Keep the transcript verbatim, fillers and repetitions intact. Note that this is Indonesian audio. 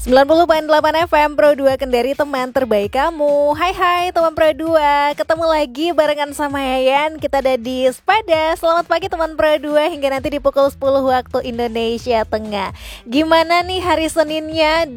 sembilan puluh koma delapan F M Pro dua Kendari, teman terbaik kamu. Hai hai teman Pro dua, ketemu lagi barengan sama Yayan. Kita ada di Sepada. Selamat pagi teman Pro dua, hingga nanti di pukul sepuluh waktu Indonesia Tengah. Gimana nih hari Seninnya?